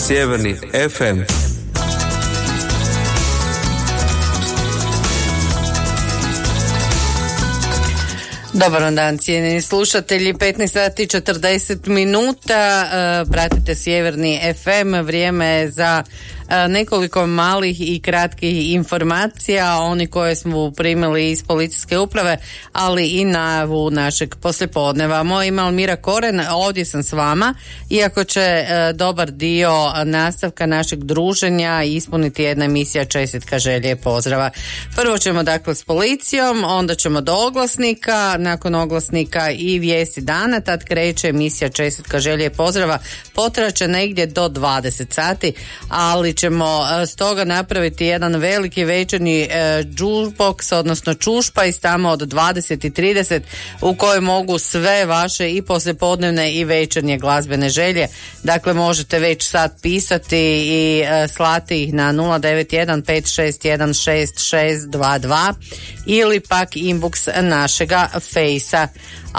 Sjeverni FM. Dobar dan, cijenjeni slušatelji, 15 sati 40 minuta, pratite Sjeverni FM, vrijeme je za nekoliko malih i kratkih informacija, oni koje smo primili iz policijske uprave, ali i najavu našeg poslijepodneva. Moje ime Almira Koren, ovdje sam s vama, iako će dobar dio nastavka našeg druženja ispuniti jedna emisija čestitka, želje, pozdrava. Prvo ćemo dakle s policijom, onda ćemo do oglasnika, nakon oglasnika i vijesti dana, tad kreće emisija čestitka, želje, pozdrava, potraće negdje do 20 sati, ali ćemo stoga napraviti jedan veliki večernji jukebox, odnosno čušpajs tamo od 20:30 u kojoj mogu sve vaše i poslijepodnevne i večernje glazbene želje. Dakle, možete već sad pisati i slati ih na 091 561 6622 ili pak inbox našega fejsa.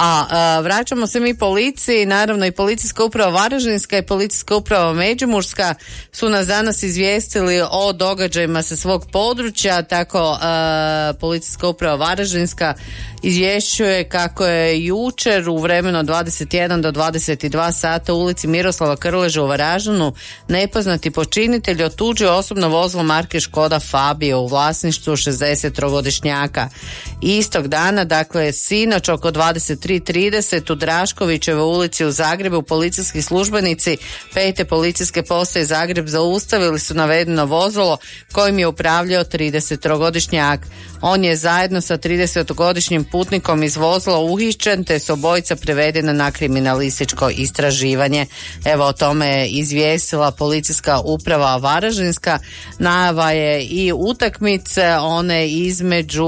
A vraćamo se mi policiji, naravno i policijska uprava Varaždinska i policijska uprava Međimurska su nas danas izvijestili o događajima sa svog područja, tako policijska uprava Varaždinska izvješćuje kako je jučer u vremenu 21 do 22 sata u ulici Miroslava Krleža u Varaždinu nepoznati počinitelj otuđio osobno vozilo marke Škoda Fabio u vlasništvu 63-godišnjaka. Istog dana, dakle sinoć oko 23:30 u Draškovićevoj ulici u Zagrebu policijski službenici 5. policijske postaje Zagreb zaustavili su navedeno vozilo kojim je upravljao 30-godišnjak. On je zajedno sa 30-godišnjim putnikom iz vozila uhićen, te su obojica prevedena na kriminalističko istraživanje. Evo, o tome je izvijestila policijska uprava Varaždinska. Najava je i utakmice, one između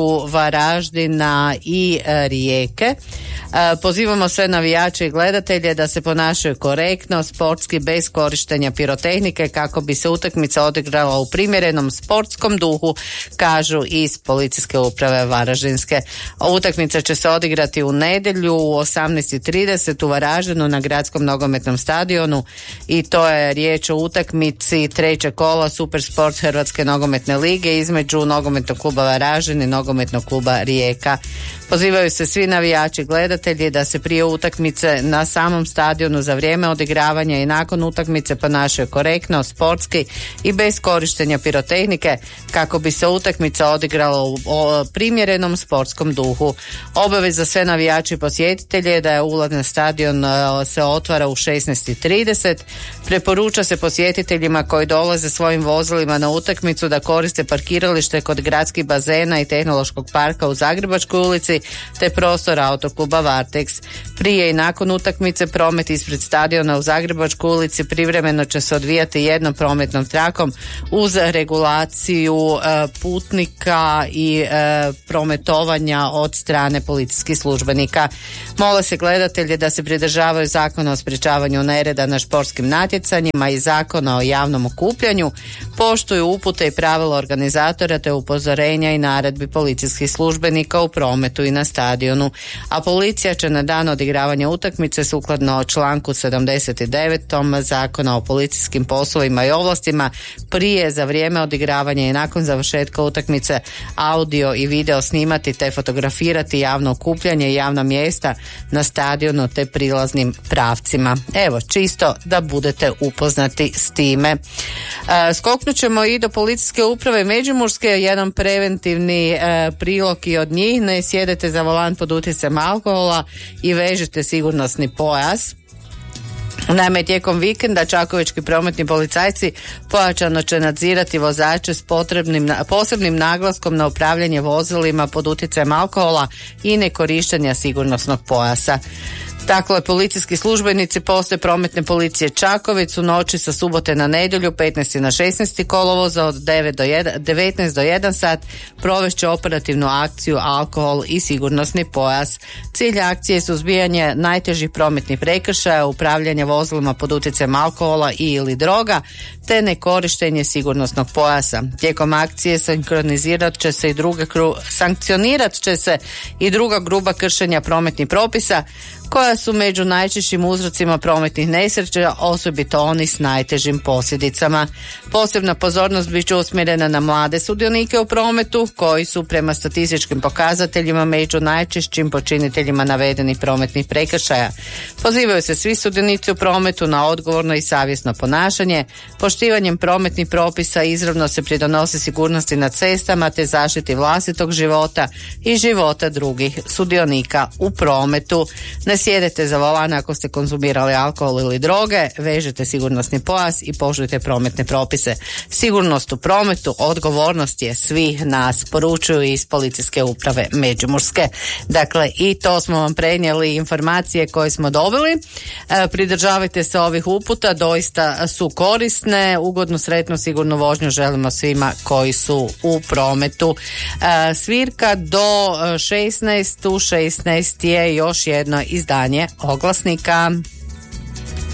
Varaždina i Rijeke. Pozivamo sve navijače i gledatelje da se ponašaju korektno, sportski, bez korištenja pirotehnike kako bi se utakmica odigrala u primjerenom sportskom duhu, kažu iz policijske uprave Varaždinske. Utakmica će se odigrati u nedjelju u 18:30 u Varaždinu na gradskom nogometnom stadionu i to je riječ o utakmici trećeg kola Supersport Hrvatske nogometne lige između nogometnog kluba Varaždin i nogometnog kluba Rijeka. Pozivaju se svi navijači gledatelji da se prije utakmice na samom stadionu za vrijeme odigravanja i nakon utakmice ponašaju korektno, sportski i bez korištenja pirotehnike kako bi se utakmica odigrala u primjerenom sportskom duhu. Obaveza za sve navijači i posjetitelje je da je ulaz na stadion se otvara u 16:30. Preporuča se posjetiteljima koji dolaze svojim vozilima na utakmicu da koriste parkiralište kod gradskih bazena i tehnološkog parka u Zagrebačkoj ulici te prostor autokluba Varteks. Prije i nakon utakmice promet ispred stadiona u Zagrebačkoj ulici privremeno će se odvijati jednom prometnom trakom uz regulaciju putnika i prometovanja od strane policijskih službenika. Mole se gledatelje da se pridržavaju Zakona o sprječavanju nereda na športskim natjecanjima i Zakona o javnom okupljanju, poštuju upute i pravila organizatora te upozorenja i naredbi policijskih službenika u prometu i na stadionu. A policija će na dan odigravanja utakmice sukladno članku 79. Zakona o policijskim poslovima i ovlastima prije, za vrijeme odigravanja i nakon završetka utakmice audio i video snimati te fotografirati javno okupljanje i javna mjesta na stadionu te prilaznim pravcima. Evo, čisto da budete upoznati s time. Skoknut ćemo i do policijske uprave Međimurske, jedan preventivni prilog i od njih. Ne sjedete za volan pod utjecajem alkohola i vežete sigurnosni pojas. Naime, tijekom vikenda čakovečki prometni policajci pojačano će nadzirati vozače s posebnim naglaskom na upravljanje vozilima pod utjecajem alkohola i nekorištenja sigurnosnog pojasa. Dakle, policijski službenici postaje prometne policije Čakovec u noći sa subote na nedjelju 15. na 16. kolovoza od 19 do 1 sat provest će operativnu akciju alkohol i sigurnosni pojas. Cilj akcije je suzbijanje najtežih prometnih prekršaja, upravljanje vozilima pod utjecajem alkohola i ili droga, te nekorištenje sigurnosnog pojasa. Tijekom akcije sankcionirat će se i druga gruba kršenja prometnih propisa koja su među najčešćim uzrocima prometnih nesreća, osobito oni s najtežim posljedicama. Posebna pozornost bit će usmjerena na mlade sudionike u prometu koji su prema statističkim pokazateljima među najčešćim počiniteljima navedenih prometnih prekršaja. Pozivaju se svi sudionici u prometu na odgovorno i savjesno ponašanje. Poštivanjem prometnih propisa izravno se pridonosi sigurnosti na cestama te zaštiti vlastitog života i života drugih sudionika u prometu. Ne sjedete za volan ako ste konzumirali alkohol ili droge, vežete sigurnosni pojas i poštujte prometne propise. Sigurnost u prometu, odgovornost je svih nas, poručuju iz Policijske uprave Međimurske. Dakle, i to smo vam prenijeli informacije koje smo dobili. Pridržavajte se ovih uputa, doista su korisne. Ugodnu, sretnu, sigurnu vožnju želimo svima koji su u prometu. Svirka do 16 je još jedno izdanje Oglasnika.